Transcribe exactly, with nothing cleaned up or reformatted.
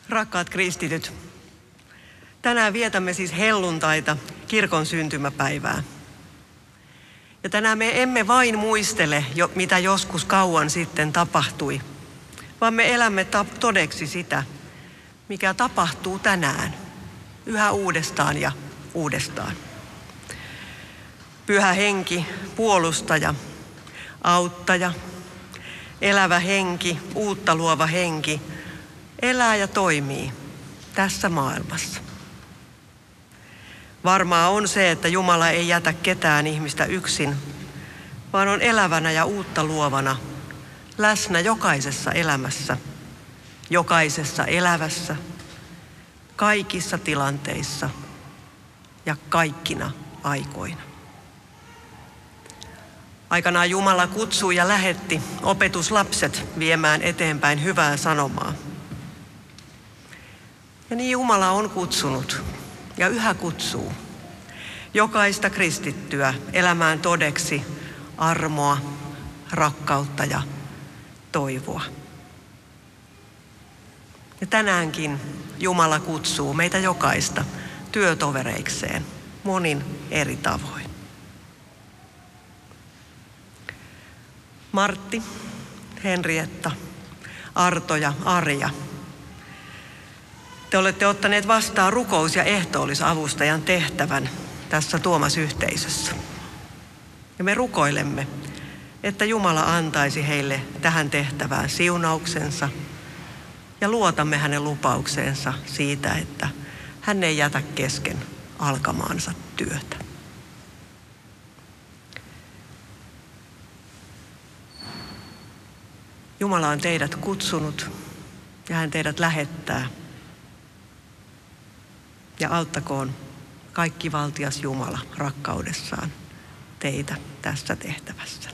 Rakkaat kristityt, tänään vietämme siis helluntaita, kirkon syntymäpäivää. Ja tänään me emme vain muistele, mitä joskus kauan sitten tapahtui, vaan me elämme todeksi sitä, mikä tapahtuu tänään, yhä uudestaan ja uudestaan. Pyhä henki, puolustaja, auttaja, elävä henki, uutta luova henki, elää ja toimii tässä maailmassa. Varmaa on se, että Jumala ei jätä ketään ihmistä yksin, vaan on elävänä ja uutta luovana läsnä jokaisessa elämässä, jokaisessa elävässä, kaikissa tilanteissa ja kaikkina aikoina. Aikanaan Jumala kutsui ja lähetti opetuslapset viemään eteenpäin hyvää sanomaa. Ja niin Jumala on kutsunut ja yhä kutsuu jokaista kristittyä elämään todeksi armoa, rakkautta ja toivoa. Ja tänäänkin Jumala kutsuu meitä jokaista työtovereikseen monin eri tavoin. Martti, Henrietta, Arto ja Arja. Te olette ottaneet vastaan rukous- ja ehtoollisavustajan tehtävän tässä Tuomas-yhteisössä. Ja me rukoilemme, että Jumala antaisi heille tähän tehtävään siunauksensa ja luotamme hänen lupaukseensa siitä, että hän ei jätä kesken alkamaansa työtä. Jumala on teidät kutsunut ja hän teidät lähettää. Ja auttakoon kaikki valtias Jumala rakkaudessaan teitä tässä tehtävässä.